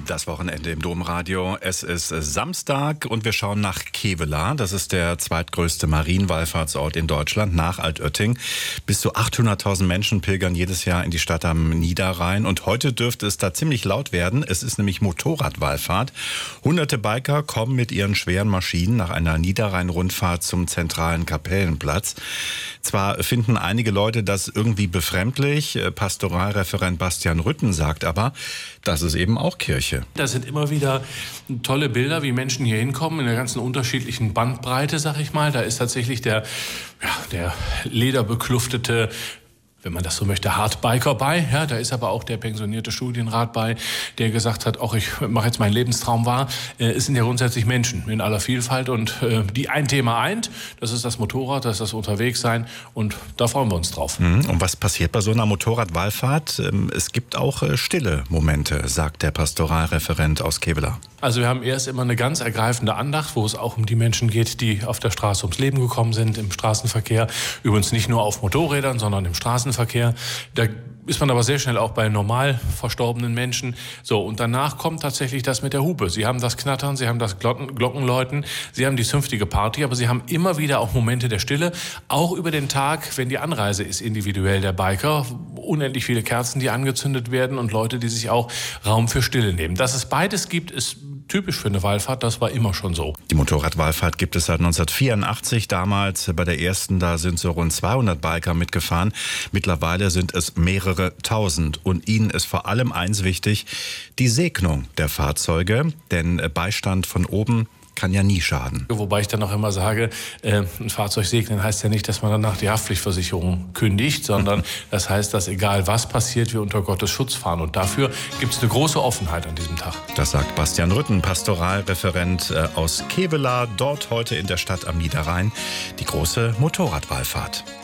Das Wochenende im Domradio. Es ist Samstag und wir schauen nach Kevelaer. Das ist der zweitgrößte Marienwallfahrtsort in Deutschland nach Altötting. Bis zu 800.000 Menschen pilgern jedes Jahr in die Stadt am Niederrhein. Und heute dürfte es da ziemlich laut werden. Es ist nämlich Motorradwallfahrt. Hunderte Biker kommen mit ihren schweren Maschinen nach einer Niederrhein-Rundfahrt zum zentralen Kapellenplatz. Zwar finden einige Leute das irgendwie befremdlich. Pastoralreferent Bastian Rütten sagt aber, das ist eben auch Kirche. Das sind immer wieder tolle Bilder, wie Menschen hier hinkommen, in der ganzen unterschiedlichen Bandbreite, sag ich mal. Da ist tatsächlich der lederbekluftete, wenn man das so möchte, Hardbiker bei. Ja, da ist aber auch der pensionierte Studienrat bei, der gesagt hat, auch ich mache jetzt meinen Lebenstraum wahr. Es sind ja grundsätzlich Menschen in aller Vielfalt und die ein Thema eint, das ist das Motorrad, das ist das Unterwegssein und da freuen wir uns drauf. Und was passiert bei so einer Motorradwallfahrt? Es gibt auch stille Momente, sagt der Pastoralreferent aus Kevelaer. Also wir haben erst immer eine ganz ergreifende Andacht, wo es auch um die Menschen geht, die auf der Straße ums Leben gekommen sind, im Straßenverkehr. Übrigens nicht nur auf Motorrädern, sondern im Straßenverkehr. Da ist man aber sehr schnell auch bei normal verstorbenen Menschen. So, und danach kommt tatsächlich das mit der Hupe. Sie haben das Knattern, Sie haben das Glockenläuten, Sie haben die zünftige Party, aber Sie haben immer wieder auch Momente der Stille, auch über den Tag, wenn die Anreise ist individuell der Biker. Unendlich viele Kerzen, die angezündet werden und Leute, die sich auch Raum für Stille nehmen. Dass es beides gibt, ist typisch für eine Wallfahrt, das war immer schon so. Die Motorradwallfahrt gibt es seit 1984. Damals bei der ersten, da sind so rund 200 Biker mitgefahren. Mittlerweile sind es mehrere tausend. Und ihnen ist vor allem eins wichtig, die Segnung der Fahrzeuge. Denn Beistand von oben kann ja nie schaden. Wobei ich dann auch immer sage, ein Fahrzeug segnen heißt ja nicht, dass man danach die Haftpflichtversicherung kündigt, sondern das heißt, dass egal was passiert, wir unter Gottes Schutz fahren. Und dafür gibt es eine große Offenheit an diesem Tag. Das sagt Bastian Rütten, Pastoralreferent aus Kevelaer, dort heute in der Stadt am Niederrhein, die große Motorradwallfahrt.